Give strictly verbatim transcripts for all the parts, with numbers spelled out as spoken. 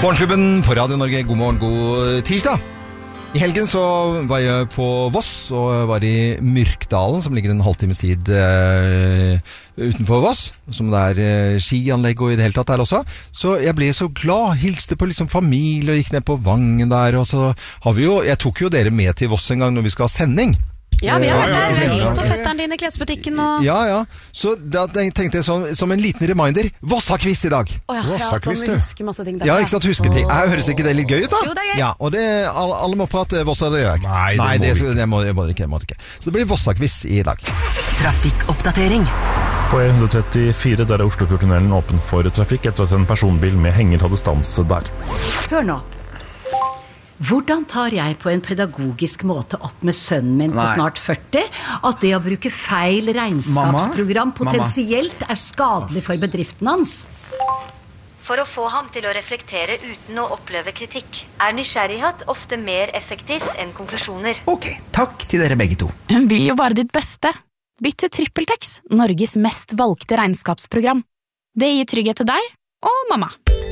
Morgenklubben på Radio Norge, god morgen, god tirsdag. I helgen så var jeg på Voss og var i Myrkdalen, som ligger en halvtimes tid uh, utenfor Voss, som det er uh, skianlegg og i det hele tatt der også. Så jeg ble så glad, hilste på liksom familie og gikk ned på Vangen der, og så har vi jo, jeg tok jo dere med til Voss en gang når vi skal ha sending. Ja, vi har vært der. Vi har hilst på fetteren din i klesbutikken og... Ja, ja. Så da tenkte jeg sånn, som en liten reminder, Vossa-quiz i dag. Å ja, Vossa-quiz, ja, da må vi huske masse ting der. Ja, ikke sant, huske ting. Jeg høres ikke det litt gøy ut da? Jo, det er gøy. Ja, og det, alle, alle må prate Vossa dialekt. Nei, det Nei, må det, vi det må, jeg må ikke, jeg må ikke. Så det blir Vossa-quiz i dag. Trafikkoppdatering. På E one trettifire der er Oslofjordtunnelen åpen for trafikk etter at en personbil med henger hadde stanse der. Hør nå. Hvordan tar jeg på en pedagogisk måte opp med sønnen min på Nei. snart førti at det å bruke feil regnskapsprogram Mamma? potensielt er skadelig for bedriften hans? For å få ham til å reflektere uten å oppleve kritikk, er nysgjerrighet ofte mer effektivt enn konklusjoner. Ok, takk til dere begge to. Hun vil jo bare ditt beste. Bytt til TrippelTex, Norges mest valgte regnskapsprogram. Det gir trygghet til deg og mamma.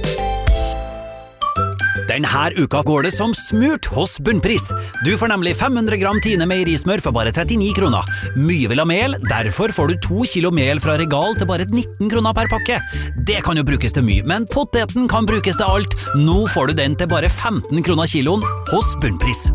Denne uka går det som smurt hos Bunnpris. Du får nemlig fem hundre gram Tine meierismør for bare trettini kroner. Mye vil ha mel, derfor får du to kilo mel fra Regal til bare nitten kroner per pakke. Det kan jo brukes til mye, men poteten kan brukes til alt. Nå får du den til bare femten kroner kiloen hos Bunnpris.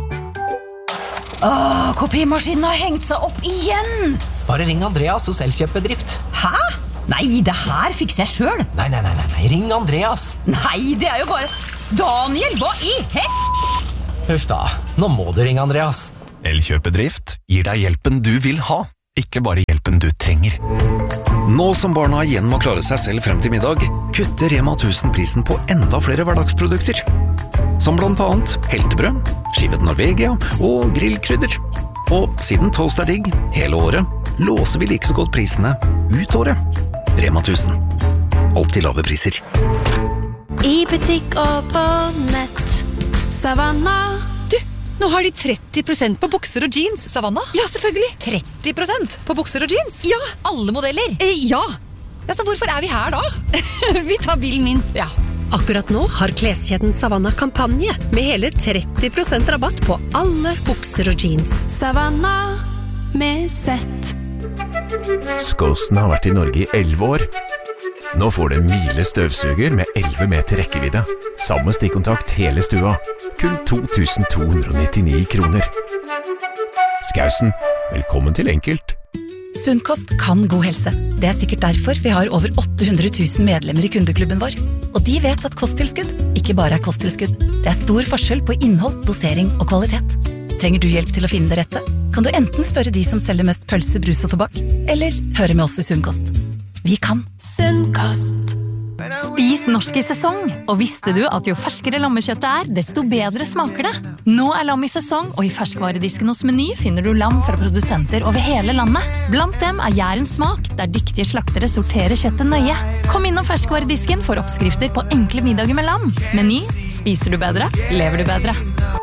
Åh, kopimaskinen har hengt seg opp igjen! Bare ring Andreas hos Elkjøp-bedrift. Hæ? Nei, det her fikser jeg selv. Nei, nei, nei, nei, nei, ring Andreas. Nei, det er jo bare... Daniel, hva i hett? Huff da, nå må du ringe Andreas. Elkjøp-bedrift gir deg hjelpen du vil ha, ikke bare hjelpen du trenger. Nå som barna igjen må klare seg selv frem til middag, kutter Rema tusen prisen på enda flere hverdagsprodukter. Som blant annet heltebrød, skivet Norvegia og grillkrydder. Og siden toast er digg hele året, låser vi like så godt prisene ut året. Rema tusen. Alltid lave priser. I butikk og på nett. Savanna. Du, nå har de tretti prosent på bukser og jeans, Savanna. Ja, selvfølgelig. tretti prosent på bukser og jeans? Ja. Alle modeller? Eh, ja. Ja, så hvorfor er vi her da? Vi tar bilen min. Ja. Akkurat nå har kleskjeden Savanna kampanje med hele tretti prosent rabatt på alle bukser og jeans. Savanna med sett. Skåsen har vært i Norge i elleve år. Nå får du en Miele støvsuger med elleve meter rekkevidde. Samme stikkontakt hele stua. Kun to tusen to hundre nittini kroner. Skausen, velkommen til enkelt. Sunnkost kan god helse. Det er sikkert derfor vi har over åtte hundre tusen medlemmer i kundeklubben vår. Og de vet at kosttilskudd ikke bare er kosttilskudd. Det er stor forskjell på innhold, dosering og kvalitet. Trenger du hjelp til å finne det rette? Kan du enten spørre de som selger mest pølse, brus og tobakk, eller høre med oss i Sunnkost. Vi kan. Sunnkost. Spis norsk i sesong, og visste du at jo ferskere lammekjøttet er, desto bedre smaker det. Nå er lam i sesong, og i ferskvaredisken hos Meny finner du lam fra produsenter over hele landet. Blant dem er Jærens smak, der dyktige slaktere sorterer kjøttet nøye. Kom innom ferskvaredisken for oppskrifter på enkle middager med lam. Meny, spiser du bedre, lever du bedre.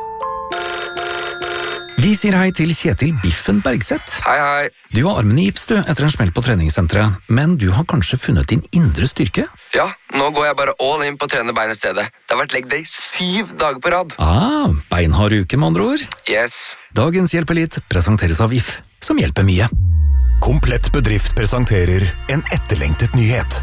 Vi sier hei til Kjetil Biffen Bergseth. Hei, hei. Du har armen i gips du, etter en smell på treningssenteret, men du har kanskje funnet din indre styrke? Ja, nå går jeg bare all in på å trene bein i stedet. Det har vært leg day syv dager på rad. Ah, beinhard uke med andre ord. Yes. Dagens Hjelp Elit presenteres av V I F, som hjelper mye. Komplett bedrift presenterer en etterlengtet nyhet.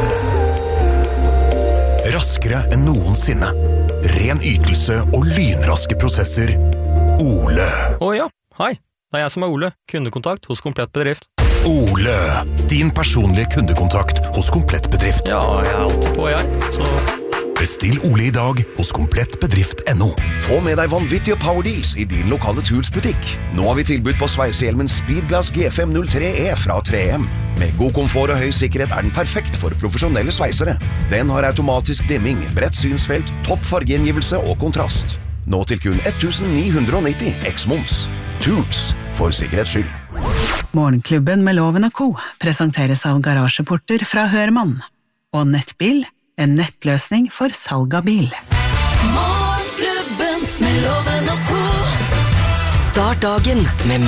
Raskere enn noensinne. Ren ytelse og lynraske prosesser. Ole. Å ja, hei. Det er jeg som er Ole, kundekontakt hos Komplett Bedrift. Ole, din personlige kundekontakt hos Komplett Bedrift. Ja, jeg er alltid på jeg, så... Bestill Ole i dag hos komplett bedrift punktum no. Få med deg vanvittige power deals i din lokale Tools-butikk. Nå har vi tilbudt på sveisehjelmen Speedglass G fem null tre E fra tre M. Med god komfort og høy sikkerhet er den perfekt for profesjonelle sveisere. Den har automatisk dimming, bredt synsfelt, topp fargegjengivelse og kontrast. Nå til kun ett tusen ni hundre nitti eks-moms. Tools, for sikkerhets skyld. Morgenklubben med Loven og Co. presenteres av garasjeporter fra Hørmann. Og Nettbil, en nettløsning for salg av bil. Morgenklubben med Loven og Co. Start dagen med